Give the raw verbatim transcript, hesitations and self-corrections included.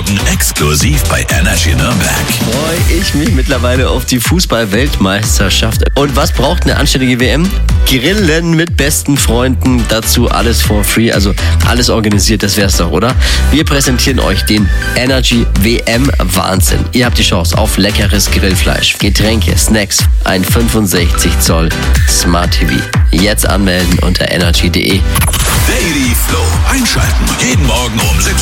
Morgen exklusiv bei Energy Nürnberg. Freue ich mich mittlerweile auf die Fußball-Weltmeisterschaft. Und was braucht eine anständige W M? Grillen mit besten Freunden, dazu alles for free, also alles organisiert, das wär's doch, oder? Wir präsentieren euch den Energy W M Wahnsinn. Ihr habt die Chance auf leckeres Grillfleisch, Getränke, Snacks, ein fünfundsechzig Zoll Smart T V. Jetzt anmelden unter energy punkt de. Daily Flow einschalten. Jeden Morgen um sechs